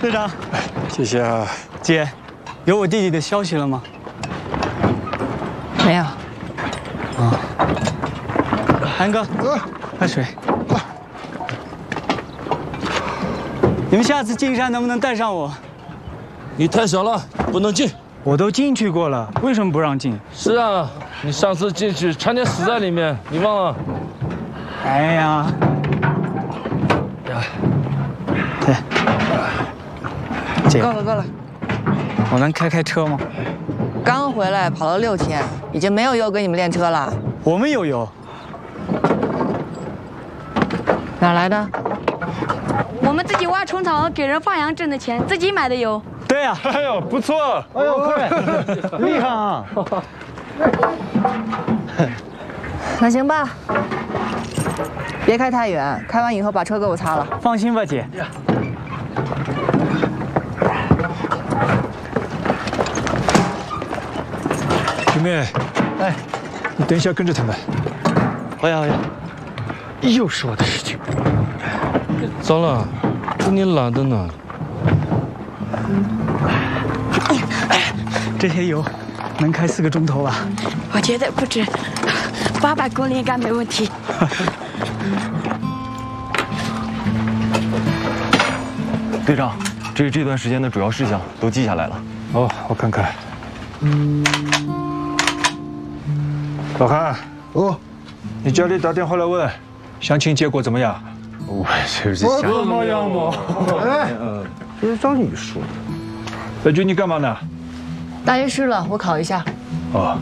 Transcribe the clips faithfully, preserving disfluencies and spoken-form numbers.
队长， 谢谢啊。 姐，有我弟弟的消息了吗？ 没有。 啊。韩哥，喝水。你们下次进山能不能带上我？ 你太小了，不能进。 我都进去过了，为什么不让进？ 是啊，你上次进去差点死在里面，你忘了？ 哎呀，对，姐， 够了够了， 我能开开车吗？ 刚回来跑了六天，已经没有油给你们练车了。 我们有油。 哪来的？ 我们自己挖虫草和给人放羊挣的钱，自己买的油。 对呀、 哎呦，不错！ 哎呦，各位，厉害啊！ 那行吧，别开太远，开完以后把车给我擦了。 放心吧，姐。 兄妹，哎，你等一下跟着他们。 哎呀哎呀，又是我的事情。 糟了，这你懒的呢。 这些油能开四个钟头吧？ 我觉得不止，八百公里应该没问题。 队长，这是这段时间的主要事项，都记下来了。 哦，我看看。老韩，哦，你家里打电话来问，相亲结果怎么样？ 我这是想怎么样嘛？哎， 这是张宇说的。 白军，你干嘛呢？ 大约湿了，我烤一下。 哦。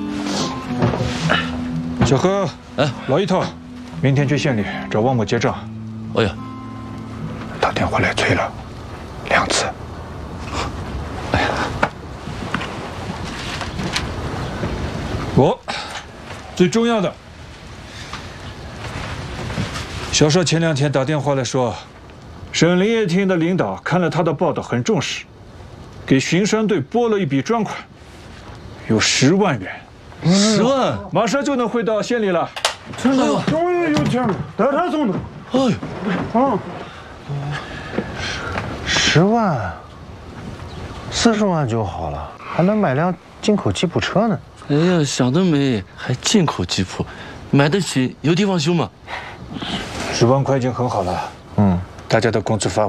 小何， 哎， 老一头，明天去县里找王某结账。 哎呀， 打电话来催了，两次。哎呀，我最重要的，小邵前两天打电话来说，省林业厅的领导看了他的报道很重视，给巡山队拨了一笔专款，有十万元。 十万， 马上就能汇到县里了。 真的吗？ 终于有钱了，带他送的。 哎呦， 啊，十万，四十万就好了，还能买辆进口吉普车呢。 哎呀，想得美，还进口吉普，买得起，有地方修吗？ 十万块已经很好了。嗯，大家的工资发